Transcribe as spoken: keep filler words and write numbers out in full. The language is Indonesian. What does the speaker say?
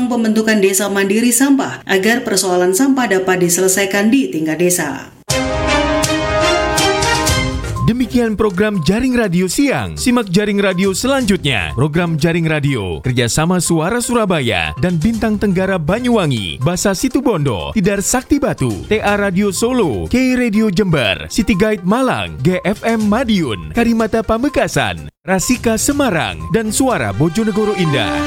mendorong pembentukan desa mandiri sampah agar persoalan sampah dapat diselesaikan di tingkat desa. Demikian program Jaring Radio Siang. Simak Jaring Radio selanjutnya. Program Jaring Radio kerjasama Suara Surabaya dan Bintang Tenggara Banyuwangi, Basa Situbondo, Tidar Sakti Batu, T A Radio Solo, K Radio Jember, City Guide Malang, G F M Madiun, Karimata Pamekasan, Rasika Semarang, dan Suara Bojonegoro Indah.